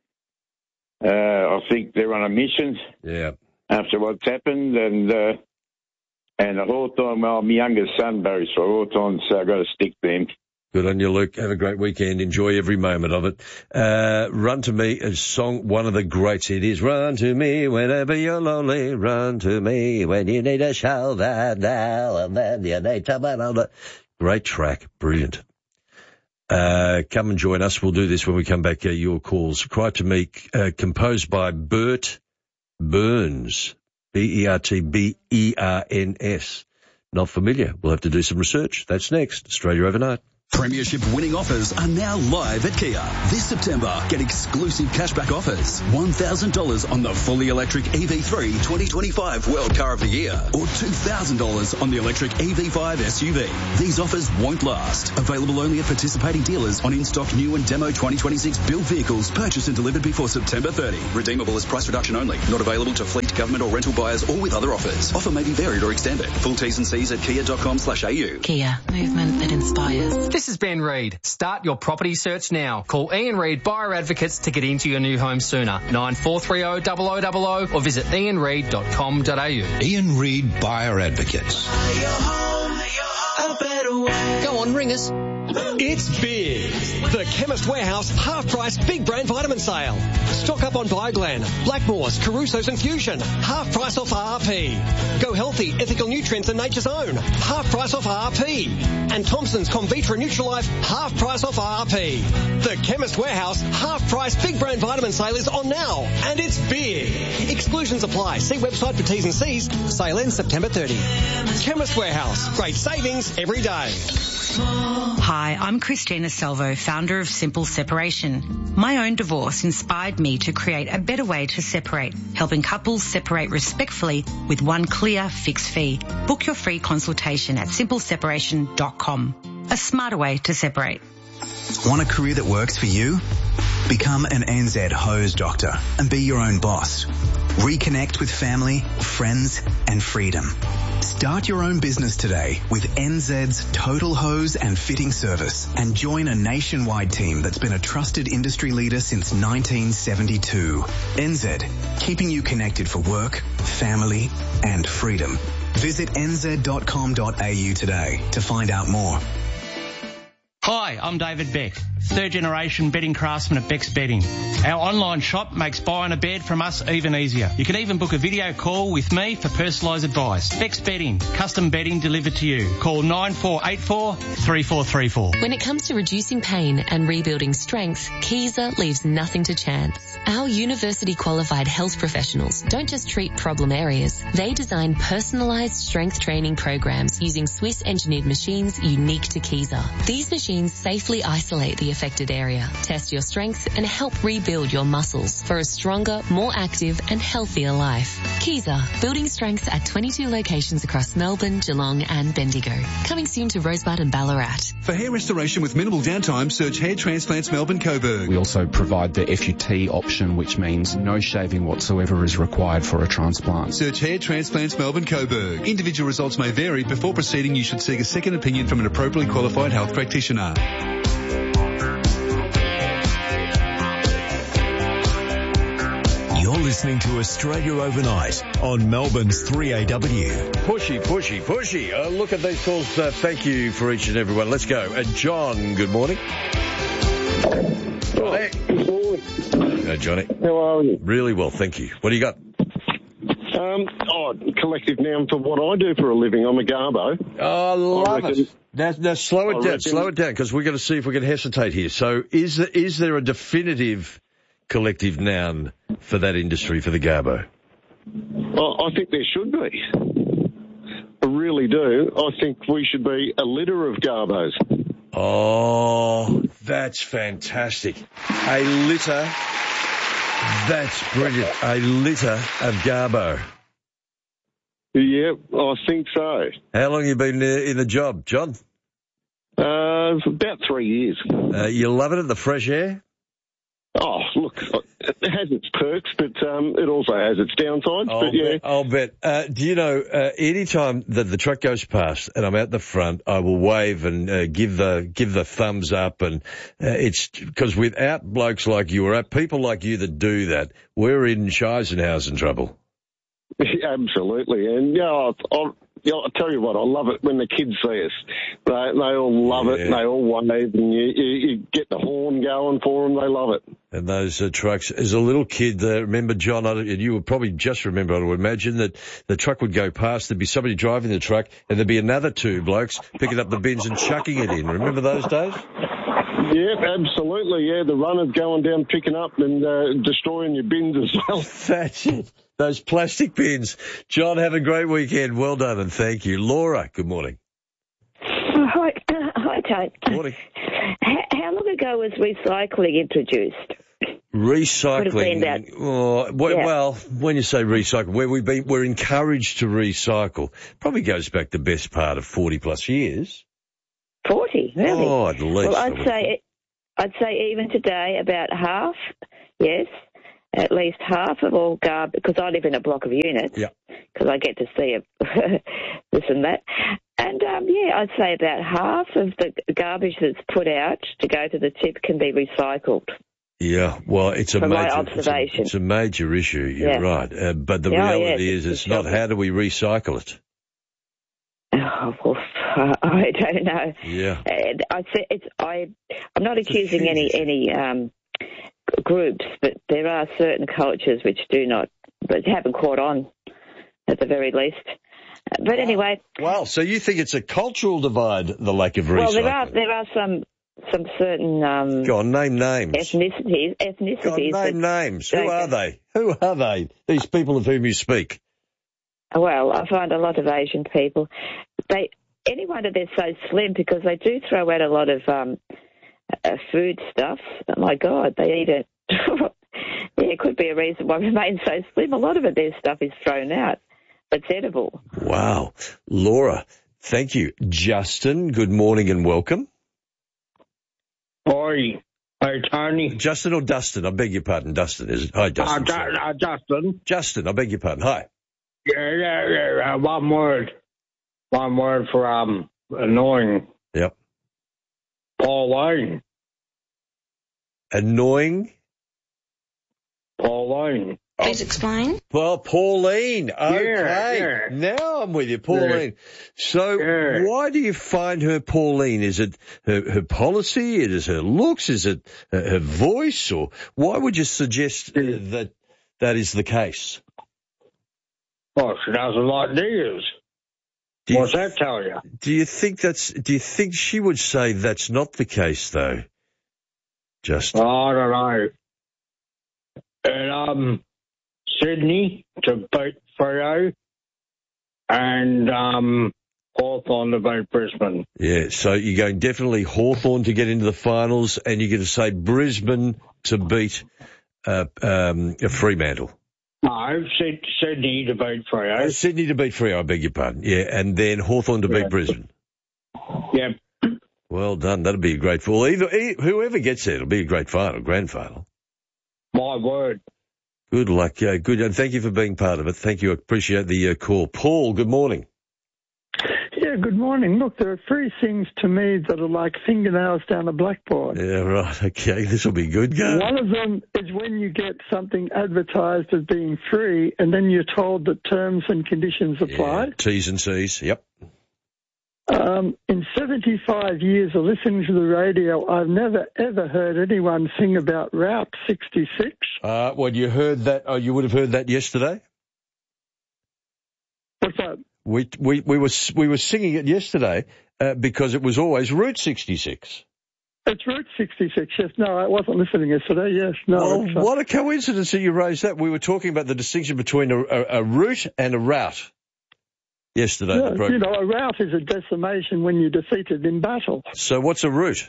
Uh, I think they're on a mission. Yeah. After what's happened, and uh, and Hawthorn, well, my youngest son, Barry, so Hawthorn's uh, got to stick to him. Good on you, Luke. Have a great weekend. Enjoy every moment of it. Uh, Run to Me, a song, one of the greats. It is Run to Me whenever you're lonely. Run to me when you need a shoulder now and then you need someone on it. Great track. Brilliant. Uh, come and join us. We'll do this when we come back. Uh, your calls. Cry to Me, uh, composed by Bert Burns. B E R T B E R N S. Not familiar. We'll have to do some research. That's next. Australia Overnight. Premiership winning offers are now live at Kia. This September, get exclusive cashback offers. one thousand dollars on the fully electric E V three twenty twenty-five World Car of the Year or two thousand dollars on the electric E V five S U V. These offers won't last. Available only at participating dealers on in-stock new and demo twenty twenty-six build vehicles purchased and delivered before September thirtieth. Redeemable as price reduction only. Not available to fleet, government or rental buyers or with other offers. Offer may be varied or extended. Full T's and C's at kia.com slash AU. Kia. Movement that inspires. This is Ben Reid. Start your property search now. Call Ian Reid Buyer Advocates to get into your new home sooner. nine four three zero zero zero zero zero or visit ian reid dot com dot a u. Ian Reid Buyer Advocates. Go on, ring us. It's big. The Chemist Warehouse half-price big brand vitamin sale. Stock up on Bioglane, Blackmores, Caruso's and Fusion. Half price off R R P. Go Healthy, Ethical Nutrients and Nature's Own. Half price off R R P. And Thompson's Convitra Nutrilife. Half price off R R P. The Chemist Warehouse half-price big brand vitamin sale is on now. And it's big. Exclusions apply. See website for T's and C's. Sale ends September thirtieth. Chemist Warehouse. Great savings every day. Hi, I'm Christina Salvo, founder of Simple Separation. My own divorce inspired me to create a better way to separate, helping couples separate respectfully with one clear fixed fee. Book your free consultation at simple separation dot com. A smarter way to separate. Want a career that works for you? Become an N Z hose doctor and be your own boss. Reconnect with family, friends and freedom. Start your own business today with N Z's Total Hose and Fitting Service and join a nationwide team that's been a trusted industry leader since nineteen seventy-two. N Z, keeping you connected for work, family and freedom. Visit n z dot com dot a u today to find out more. Hi, I'm David Beck, third generation bedding craftsman at Beck's Bedding. Our online shop makes buying a bed from us even easier. You can even book a video call with me for personalised advice. Beck's Bedding, custom bedding delivered to you. Call nine four eight four, three four three four. When it comes to reducing pain and rebuilding strength, Kaiser leaves nothing to chance. Our university qualified health professionals don't just treat problem areas. They design personalised strength training programs using Swiss engineered machines unique to Kaiser. These machines safely isolate the affected area, test your strength and help rebuild your muscles for a stronger, more active and healthier life. Kaiser, building strength at twenty-two locations across Melbourne, Geelong and Bendigo. Coming soon to Rosebud and Ballarat. For hair restoration with minimal downtime, search Hair Transplants Melbourne Coburg. We also provide the F U T option, which means no shaving whatsoever is required for a transplant. Search Hair Transplants Melbourne Coburg. Individual results may vary. Before proceeding, you should seek a second opinion from an appropriately qualified health practitioner. You're listening to Australia Overnight on Melbourne's three A W. Pushy, pushy, pushy. Uh, look at these calls. Uh, thank you for each and every one. Let's go. Uh, John, good morning. Johnny. Good morning. Uh, Johnny. How are you? Really well, thank you. What do you got? Um, oh, collective noun for what I do for a living. I'm a garbo. Oh, I love I reckon, it. Now, now slow it I down, reckon, slow it down, because we're going to see if we can hesitate here. So is, is there a definitive collective noun for that industry, for the garbo? I, I think there should be. I really do. I think we should be a litter of garbos. Oh, that's fantastic. A litter. That's brilliant. A litter of garbo. Yeah, I think so. How long have you been in the job, John? Uh, about three years. Uh, you loving it, the fresh air? Oh, look, it has its perks, but um, it also has its downsides. I'll but yeah, bet. I'll bet. Uh, do you know, uh, any time that the truck goes past and I'm out the front, I will wave and uh, give the give the thumbs up, and uh, it's because without blokes like you or people like you that do that, we're in Scheisenhausen trouble. Absolutely, and yeah, I, I, you know, I'll tell you what, I love it when the kids see us. They, they all love Yeah. it, and they all wave, and you, you, you get the horn going for them. They love it. And those uh, trucks, as a little kid, uh, remember, John, I, and you would probably just remember, I would imagine that the truck would go past, there'd be somebody driving the truck, and there'd be another two blokes picking up the bins and chucking it in. Remember those days? Yeah, absolutely. Yeah, the runners going down, picking up and uh, destroying your bins as well. That's it. Those plastic bins. John, have a great weekend. Well done, and thank you. Laura, good morning. Oh, hi, uh, hi, Tate. Good morning. How, how long ago was recycling introduced? Recycling. Oh, well, Yeah. well, when you say recycle, where we've been, we're encouraged to recycle. Probably goes back the best part of forty plus years. Forty, really? Oh, at least. Well, I I'd would- say, I'd say even today about half. Yes, at least half of all garbage. Because I live in a block of units. Yeah. Because I get to see it, this and that. And um, yeah, I'd say about half of the garbage that's put out to go to the tip can be recycled. Yeah, well, it's a From my major, observation. It's a, it's a major issue. You're Yeah. right, uh, but the Yeah, reality yeah, is, it's it's not how do we recycle it. Oh, well, I don't know. Yeah. And I say it's I. I'm not accusing any any um, groups, but there are certain cultures which do not, but haven't caught on, at the very least. But anyway. Well, so you think it's a cultural divide, the lack of recycling? Well, there are there are some some certain um, Go on, name names. ethnicities ethnicities. Go on, name that names. Who don't- are they? Who are they? These people of whom you speak. Well, I find a lot of Asian people, they any wonder they're so slim because they do throw out a lot of um, uh, food stuff. Oh my God, they eat it. Yeah, it could be a reason why they remain so slim. A lot of it, their stuff is thrown out. It's edible. Wow. Laura, thank you. Justin, good morning and welcome. Hi. Hey, Tony. Justin or Dustin? I beg your pardon. Dustin, is it? Hi, Uh, Justin. Ju- sorry. uh, Justin. Justin, I beg your pardon. Hi. Yeah, yeah, yeah. Uh, one word. One word for um annoying. Yep. Pauline. Annoying? Pauline. Please explain. Well, Pauline. Okay. yeah. Now I'm with you, Pauline. So why do you find her Pauline? Is it her, her policy? Is it her looks? Is it her, her voice? Or why would you suggest uh, that that is the case? Oh, she doesn't like deers. Do you- What's that tell you? Do you think that's? Do you think she would say that's not the case, though? Just. I don't know. And um, Sydney to beat Freo, and um, Hawthorn to beat Brisbane. Yeah, so you're going definitely Hawthorn to get into the finals, and you're going to say Brisbane to beat uh, um, Fremantle. No, Syd- Sydney to beat Freo. Uh, Sydney to beat Freo, I beg your pardon. Yeah, and then Hawthorn to beat Yeah. Brisbane. Yep. Well done. That'll be a great final. Either, e- whoever gets there, it'll be a great final, grand final. My word. Good luck. Uh, good, and thank you for being part of it. Thank you. I appreciate the uh, call. Paul, good morning. Yeah, good morning. Look, there are three things to me that are like fingernails down a blackboard. Yeah, right. Okay, this will be good. Go. One of them is when you get something advertised as being free and then you're told that terms and conditions apply. T's and C's. Yep. Um, in seventy-five years of listening to the radio, I've never, ever heard anyone sing about Route sixty-six. Uh, well, you heard that. Oh, you would have heard that yesterday. What's that? We we we were we were singing it yesterday uh, because it was always Route sixty-six. It's Route sixty-six, yes. No, I wasn't listening yesterday, yes. No. Well, it's, uh, what a coincidence that you raised that. We were talking about the distinction between a, a, a route and a route yesterday. yeah, the program. you know, a rout is a decimation when you're defeated in battle. So what's a route?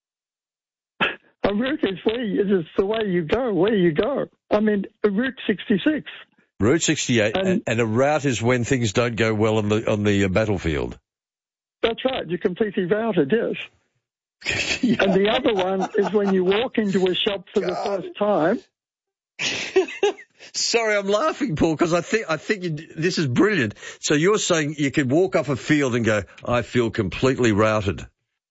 A route is where you, it is the way you go, where you go. I mean, Route sixty-six. Route sixty-eight, Um, and, and a rout is when things don't go well on the on the uh, battlefield. That's right. You're completely routed, yes. And the other one is when you walk into a shop for the first time. Sorry, I'm laughing, Paul, because I think I think you, this is brilliant. So you're saying you could walk off a field and go, "I feel completely routed."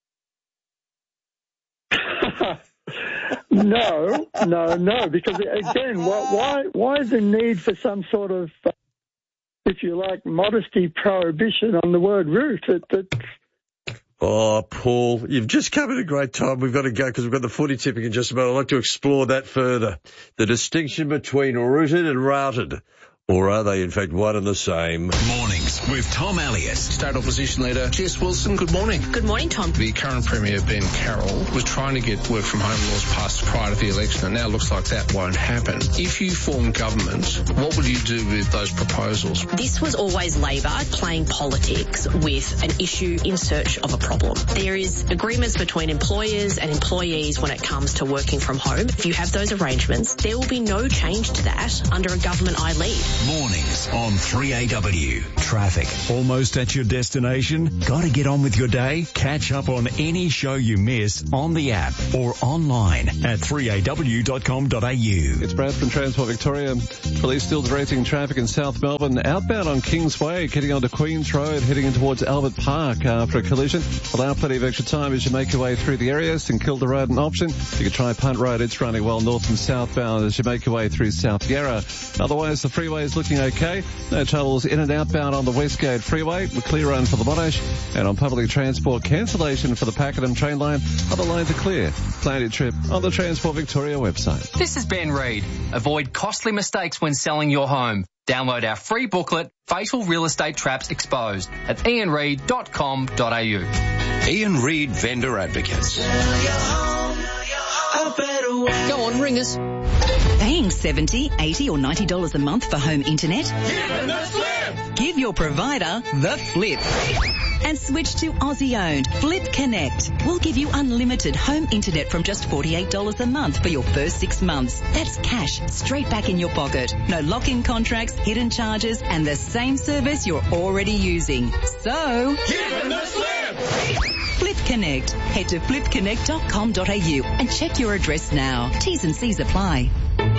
No, no, no, because again, why, why, why the need for some sort of uh, if you like, modesty prohibition on the word root. It, it, Oh, Paul, you've just come at a great time. We've got to go because we've got the footy tipping in just a moment. I'd like to explore that further. The distinction between rooted and routed. Or are they, in fact, one and the same? Mornings with Tom Elliott. State Opposition Leader Jess Wilson, good morning. Good morning, Tom. The current Premier, Ben Carroll, was trying to get work from home laws passed prior to the election, and now it looks like that won't happen. If you form government, what will you do with those proposals? This was always Labor playing politics with an issue in search of a problem. There is agreements between employers and employees when it comes to working from home. If you have those arrangements, there will be no change to that under a government I lead. Mornings on three A W. Traffic. Almost at your destination? Got to get on with your day? Catch up on any show you miss on the app or online at three A W dot com dot A U. It's Brad from Transport Victoria. Police still directing traffic in South Melbourne. Outbound on Kingsway, getting onto Queens Road, heading in towards Albert Park after a collision. Allow plenty of extra time as you make your way through the area. St Kilda Road an option. You can try Punt Road. It's running well north and southbound as you make your way through South Yarra. Otherwise, the freeway is looking okay. No troubles in and outbound on the Westgate Freeway. A clear run for the Monash. And on public transport, cancellation for the Pakenham train line. Other lines are clear. Plan your trip on the Transport Victoria website. This is Ben Reid. Avoid costly mistakes when selling your home. Download our free booklet, Fatal Real Estate Traps Exposed, at ian reid dot com dot a u. Ian Reid Vendor Advocates. Go on, ring us. Paying seventy dollars, eighty dollars or ninety dollars a month for home internet? Give the flip! Give your provider the flip. And switch to Aussie-owned Flip Connect. We'll give you unlimited home internet from just forty-eight dollars a month for your first six months. That's cash straight back in your pocket. No lock-in contracts, hidden charges, and the same service you're already using. So... Give them the flip! Flip Connect. Head to flip connect dot com dot a u and check your address now. T's and C's apply.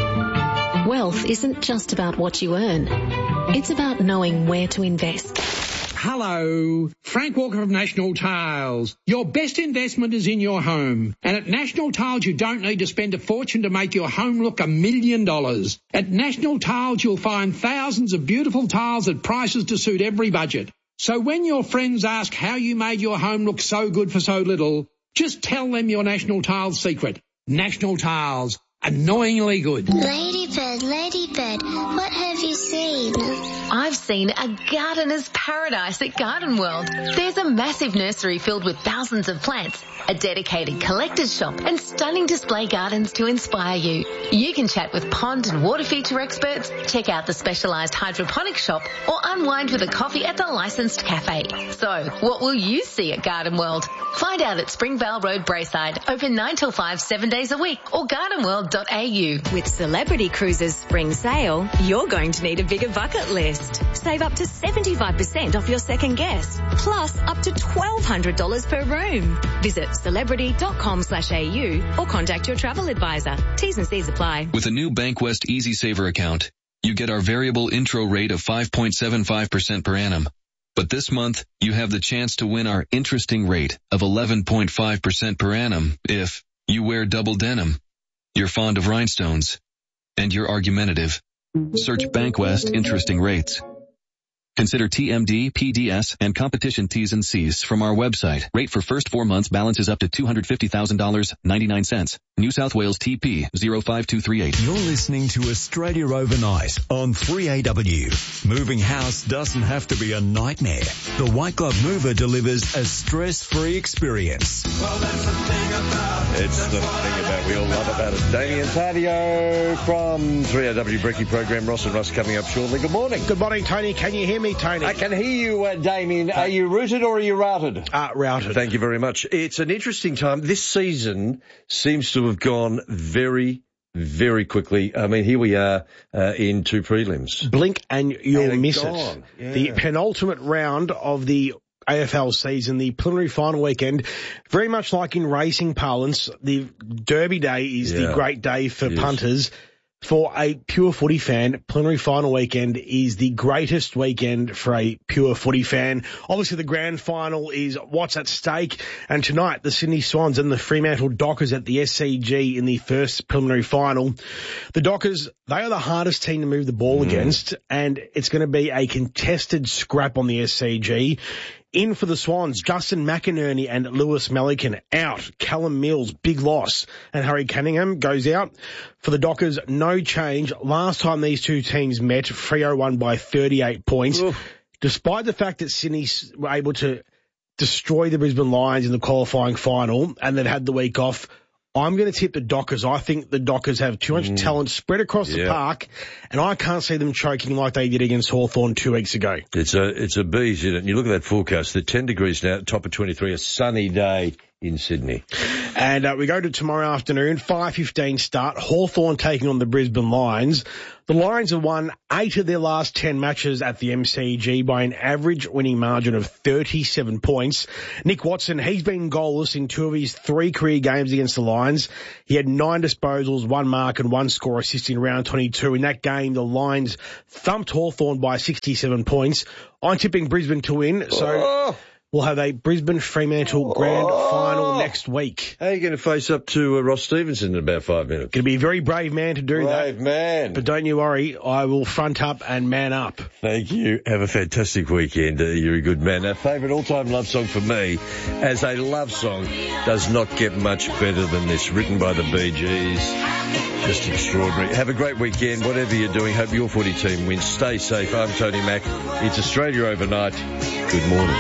Wealth isn't just about what you earn. It's about knowing where to invest. Hello, Frank Walker of National Tiles. Your best investment is in your home. And at National Tiles, you don't need to spend a fortune to make your home look a million dollars. At National Tiles, you'll find thousands of beautiful tiles at prices to suit every budget. So when your friends ask how you made your home look so good for so little, just tell them your National Tiles secret. National Tiles. Annoyingly good. Ladybird, Ladybird, what have you seen? I've seen a gardener's paradise at Garden World. There's a massive nursery filled with thousands of plants, a dedicated collector's shop, and stunning display gardens to inspire you. You can chat with pond and water feature experts, check out the specialised hydroponic shop, or unwind with a coffee at the licensed cafe. So, what will you see at Garden World? Find out at Springvale Road, Braeside, open nine till five, seven days a week, or garden world dot a u. With Celebrity Cruises Spring Sale, you're going to need a bigger bucket list. Save up to seventy-five percent off your second guest, plus up to twelve hundred dollars per room. Visit celebrity dot com slash a u or contact your travel advisor. T's and C's apply. With a new BankWest Easy Saver account, you get our variable intro rate of five point seven five percent per annum. But this month, you have the chance to win our interesting rate of eleven point five percent per annum if you wear double denim, you're fond of rhinestones, and you're argumentative. Search BankWest Interesting Rates. Consider T M D, P D S, and competition T's and C's from our website. Rate for first four months balance is up to two hundred fifty thousand dollars and ninety-nine cents. New South Wales T P zero five two three eight. You're listening to Australia Overnight on three A W. Moving house doesn't have to be a nightmare. The White Glove Mover delivers a stress-free experience. Well, that's the thing about It's the thing about we all love about it. Damien Tadio from three A W Brekkie program. Ross and Russ coming up shortly. Good morning. Good morning, Tony. Can you hear me, Tony? I can hear you, uh, Damien. Are you rooted or are you routed? Uh, routed. Thank you very much. It's an interesting time. This season seems to have gone very, very quickly. I mean, here we are uh, in two prelims. Blink and you'll and miss gone. it. Yeah. The penultimate round of the A F L season, the preliminary final weekend, very much like in racing parlance, the Derby Day is yeah. the great day for yes. punters. For a pure footy fan, plenary final weekend is the greatest weekend for a pure footy fan. Obviously, the grand final is what's at stake. And tonight, the Sydney Swans and the Fremantle Dockers at the S C G in the first preliminary final. The Dockers, they are the hardest team to move the ball mm. against, and it's going to be a contested scrap on the S C G. In for the Swans, Justin McInerney and Lewis Melican out. Callum Mills, big loss. And Harry Cunningham goes out. For the Dockers, no change. Last time these two teams met, Freo won by thirty-eight points. Oof. Despite the fact that Sydney were able to destroy the Brisbane Lions in the qualifying final and then had the week off, I'm going to tip the Dockers. I think the Dockers have too much mm. talent spread across yeah. the park, and I can't see them choking like they did against Hawthorn two weeks ago. It's a it's a bees, isn't it? And you look at that forecast, the ten degrees now, top of twenty-three, a sunny day in Sydney. And uh, we go to tomorrow afternoon, five fifteen start, Hawthorn taking on the Brisbane Lions. The Lions have won eight of their last ten matches at the M C G by an average winning margin of thirty-seven points. Nick Watson, he's been goalless in two of his three career games against the Lions. He had nine disposals, one mark and one score assist in round twenty-two. In that game, the Lions thumped Hawthorn by sixty-seven points. I'm tipping Brisbane to win, so... Oh. We'll have a Brisbane-Fremantle grand oh. final next week. How are you going to face up to uh, Ross Stevenson in about five minutes? Going to be a very brave man to do brave that. Brave man. But don't you worry, I will front up and man up. Thank you. Have a fantastic weekend. Uh, you're a good man. Our favourite all-time love song for me, as a love song, does not get much better than this, written by the Bee Gees. Just extraordinary. Have a great weekend, whatever you're doing. Hope your footy team wins. Stay safe. I'm Tony Mack. It's Australia Overnight. Good morning.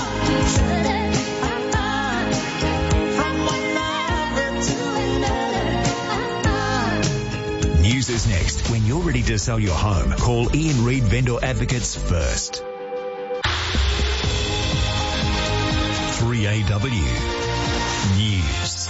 News is next. When you're ready to sell your home, call Ian Reid Vendor Advocates first. three A W News.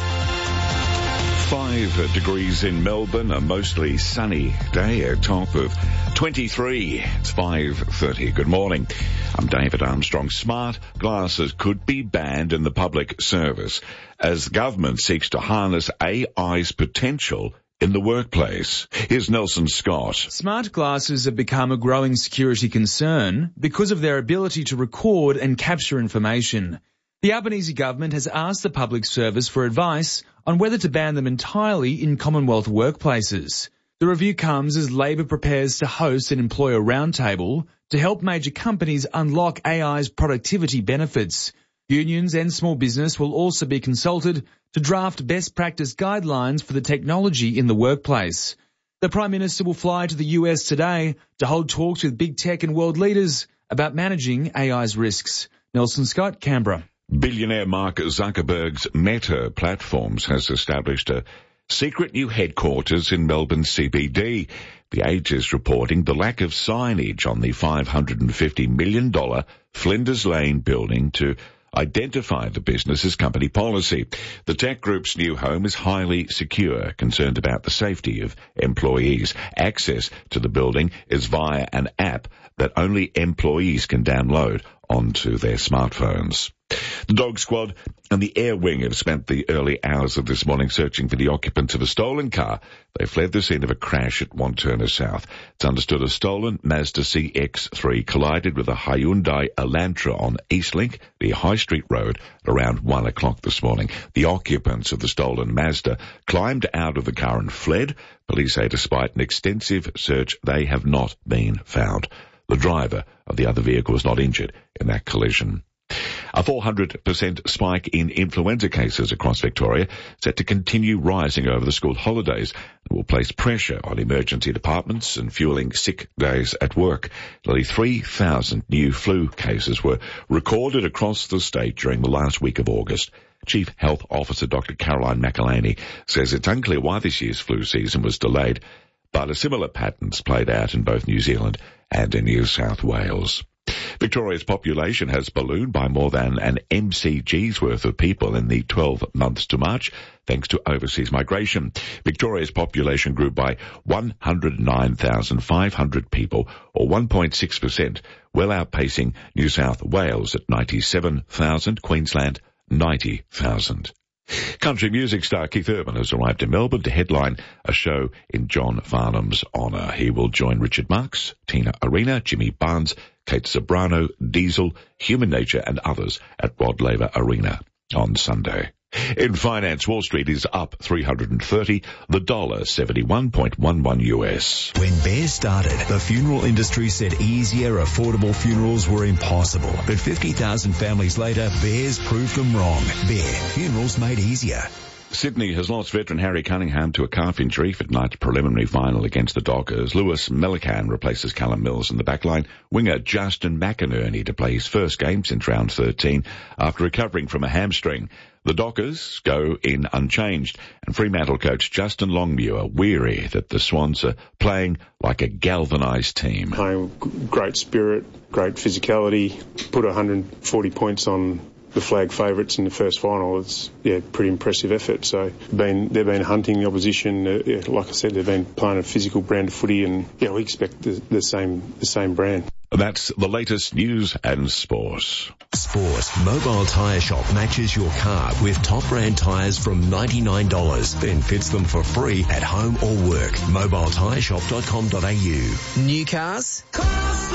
Five degrees in Melbourne, a mostly sunny day, a top of twenty-three. It's five thirty. Good morning. I'm David Armstrong. Smart glasses could be banned in the public service as the government seeks to harness A I's potential in the workplace. Here's Nelson Scott. Smart glasses have become a growing security concern because of their ability to record and capture information. The Albanese government has asked the public service for advice on whether to ban them entirely in Commonwealth workplaces. The review comes as Labor prepares to host an employer roundtable to help major companies unlock A I's productivity benefits. Unions and small business will also be consulted to draft best practice guidelines for the technology in the workplace. The Prime Minister will fly to the U S today to hold talks with big tech and world leaders about managing A I's risks. Nelson Scott, Canberra. Billionaire Mark Zuckerberg's Meta Platforms has established a secret new headquarters in Melbourne C B D. The Age is reporting the lack of signage on the five hundred fifty million dollars Flinders Lane building to identify the business's company policy. The tech group's new home is highly secure, concerned about the safety of employees. Access to the building is via an app that only employees can download onto their smartphones. The dog squad and the air wing have spent the early hours of this morning searching for the occupants of a stolen car. They fled the scene of a crash at Wantirna South. It's understood a stolen Mazda C X three collided with a Hyundai Elantra on Eastlink, the High Street Road, around one o'clock this morning. The occupants of the stolen Mazda climbed out of the car and fled. Police say despite an extensive search, they have not been found. The driver of the other vehicle was not injured in that collision. A four hundred percent spike in influenza cases across Victoria set to continue rising over the school holidays and will place pressure on emergency departments and fueling sick days at work. Nearly three thousand new flu cases were recorded across the state during the last week of August. Chief Health Officer Doctor Caroline McElhaney says it's unclear why this year's flu season was delayed, but a similar pattern's played out in both New Zealand and in New South Wales. Victoria's population has ballooned by more than an M C G's worth of people in the twelve months to March, thanks to overseas migration. Victoria's population grew by one hundred nine thousand five hundred people, or one point six percent, well outpacing New South Wales at ninety-seven thousand, Queensland ninety thousand. Country music star Keith Urban has arrived in Melbourne to headline a show in John Farnham's honour. He will join Richard Marx, Tina Arena, Jimmy Barnes, Kate Sobrano, Diesel, Human Nature and others at Rod Laver Arena on Sunday. In finance, Wall Street is up three hundred thirty, the dollar seventy-one point one one U S. When Bear started, the funeral industry said easier, affordable funerals were impossible. But fifty thousand families later, Bears proved them wrong. Bear, funerals made easier. Sydney has lost veteran Harry Cunningham to a calf injury for tonight's preliminary final against the Dockers. Lewis Melican replaces Callum Mills in the backline. Winger Justin McInerney to play his first game since round thirteen after recovering from a hamstring. The Dockers go in unchanged, and Fremantle coach Justin Longmuir weary that the Swans are playing like a galvanised team. Playing great spirit, great physicality, put one hundred forty points on the flag favourites in the first final. It's yeah, pretty impressive effort. So been they've been hunting the opposition. Uh, yeah, like I said, they've been playing a physical brand of footy, and yeah, we expect the, the same the same brand. That's the latest news and sports. Sport. Mobile Tyre Shop matches your car with top brand tyres from ninety-nine dollars, then fits them for free at home or work. mobile tyre shop dot com dot a u. New cars?